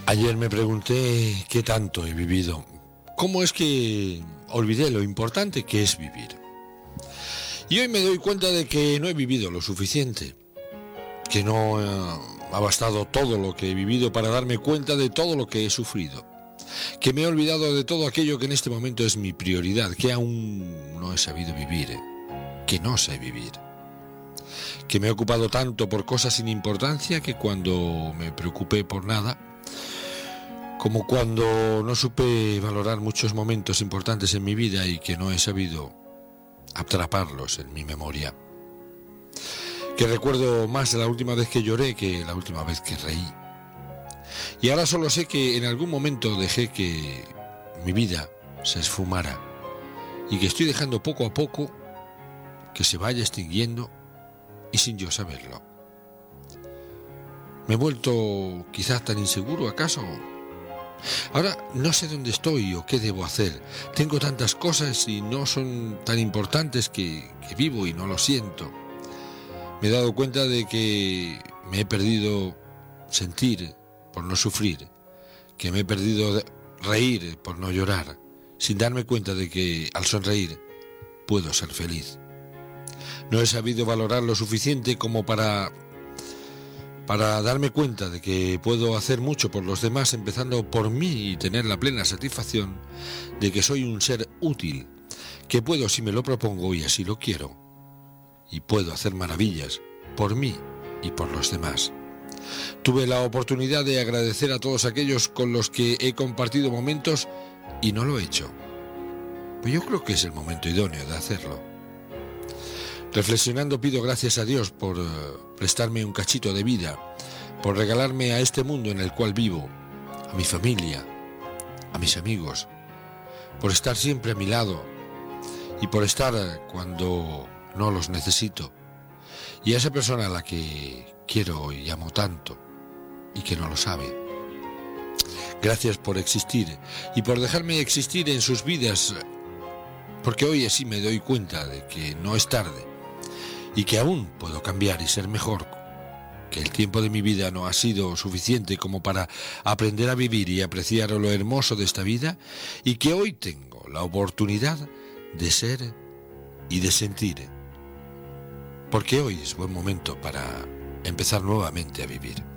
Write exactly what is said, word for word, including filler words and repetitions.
Ayer me pregunté qué tanto he vivido. ¿Cómo es que olvidé lo importante que es vivir? Y hoy me doy cuenta de que no he vivido lo suficiente, que no eh, ha bastado todo lo que he vivido para darme cuenta de todo lo que he sufrido, que me he olvidado de todo aquello que en este momento es mi prioridad, que aún no he sabido vivir, que no sé vivir, que me he ocupado tanto por cosas sin importancia que cuando me preocupé por nada, como cuando no supe valorar muchos momentos importantes en mi vida y que no he sabido atraparlos en mi memoria, que recuerdo más la última vez que lloré que la última vez que reí. Y ahora solo sé que en algún momento dejé que mi vida se esfumara y que estoy dejando poco a poco que se vaya extinguiendo y sin yo saberlo. ¿Me he vuelto quizás tan inseguro acaso? Ahora no sé dónde estoy o qué debo hacer. Tengo tantas cosas y no son tan importantes que, que vivo y no lo siento. Me he dado cuenta de que me he perdido sentir por no sufrir, que me he perdido reír por no llorar, sin darme cuenta de que al sonreír puedo ser feliz. No he sabido valorar lo suficiente como para... para darme cuenta de que puedo hacer mucho por los demás, empezando por mí, y tener la plena satisfacción de que soy un ser útil, que puedo si me lo propongo y así lo quiero, y puedo hacer maravillas por mí y por los demás. Tuve la oportunidad de agradecer a todos aquellos con los que he compartido momentos y no lo he hecho. Pues yo creo que es el momento idóneo de hacerlo. Reflexionando pido gracias a Dios por uh, prestarme un cachito de vida, por regalarme a este mundo en el cual vivo, a mi familia, a mis amigos, por estar siempre a mi lado y por estar cuando no los necesito, y a esa persona a la que quiero y amo tanto y que no lo sabe. Gracias por existir y por dejarme existir en sus vidas, porque hoy así me doy cuenta de que no es tarde y que aún puedo cambiar y ser mejor, que el tiempo de mi vida no ha sido suficiente como para aprender a vivir y apreciar lo hermoso de esta vida, y que hoy tengo la oportunidad de ser y de sentir, porque hoy es buen momento para empezar nuevamente a vivir.